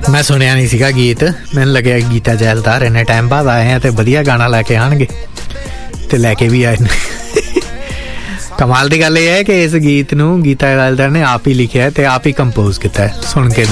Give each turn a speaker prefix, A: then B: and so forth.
A: मैं सुनिया नहीं सीगा गीत, मैंने लगे गीता जैलदार इन्ने टाइम बाद आए हैं तो वधिया गाना लैके आएंगे, तो लैके भी आए। कमाल की गल यह है कि इस गीत नूं गीता जैलदार ने आप ही लिखिया है ते आप ही कंपोज किया है। सुन के